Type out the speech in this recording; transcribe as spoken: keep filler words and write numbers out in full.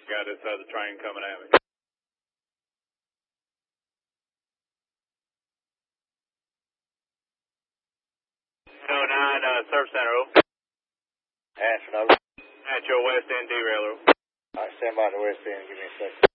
Got this other train coming at me. oh nine, uh, Surf Center, over. Ashford, over. At your west end, derailer. Alright, stand by the west end, give me a second.